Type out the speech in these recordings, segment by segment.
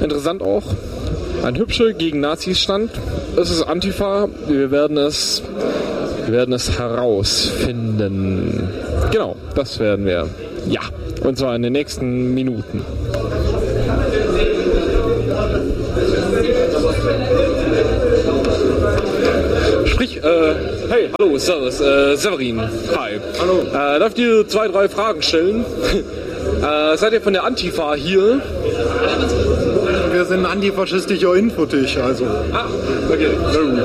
interessant auch. Ein Hübsche gegen Nazis stand. Es ist Antifa. Wir werden es herausfinden. Genau, das werden wir. Ja, und zwar in den nächsten Minuten. Sprich, hey, hallo, servus, Severin, hi. Hallo. Darf ich dir 2, 3 Fragen stellen? Seid ihr von der Antifa hier? Wir sind antifaschistischer Infotisch, also. Ah, okay, sehr gut.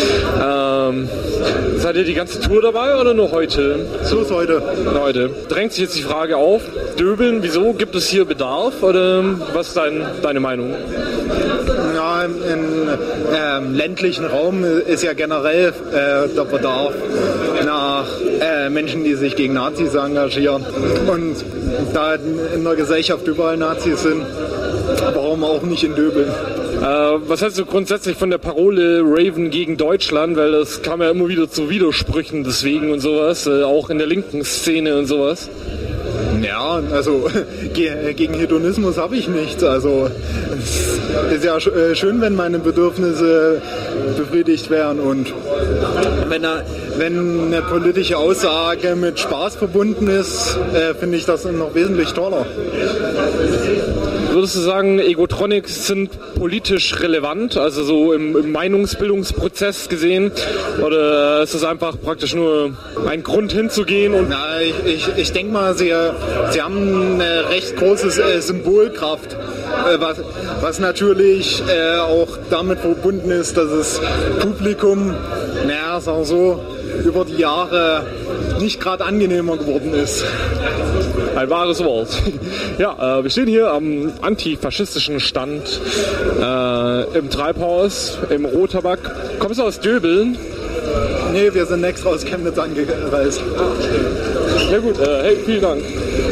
Seid ihr die ganze Tour dabei oder nur heute? So ist heute. Heute. Drängt sich jetzt die Frage auf, Döbeln, wieso? Gibt es hier Bedarf oder was ist deine Meinung? Ja, im ländlichen Raum ist ja generell der Bedarf nach Menschen, die sich gegen Nazis engagieren. Und da in der Gesellschaft überall Nazis sind, warum auch nicht in Döbeln? Was hältst du grundsätzlich von der Parole Raven gegen Deutschland? Weil das kam ja immer wieder zu Widersprüchen deswegen und sowas, auch in der linken Szene und sowas. Ja, also gegen Hedonismus habe ich nichts. Also es ist ja schön, wenn meine Bedürfnisse befriedigt werden und wenn eine politische Aussage mit Spaß verbunden ist, finde ich das noch wesentlich toller. Würdest du sagen, Egotronics sind politisch relevant, also so im Meinungsbildungsprozess gesehen? Oder ist es einfach praktisch nur ein Grund hinzugehen? Und ich denke mal, sie haben eine recht große Symbolkraft, was natürlich auch damit verbunden ist, dass das Publikum, sagen wir so, über die Jahre nicht gerade angenehmer geworden ist. Ein wahres Wort. Ja, wir stehen hier am antifaschistischen Stand im Treibhaus, im Rohtabak. Kommst du aus Döbeln? Nee, wir sind extra aus Chemnitz angereist. Ja gut, hey, vielen Dank.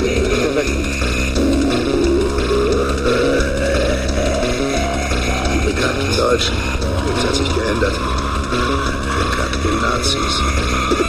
Die bekannten Deutschen. Nichts hat sich geändert. Der Kampf gegen Nazis.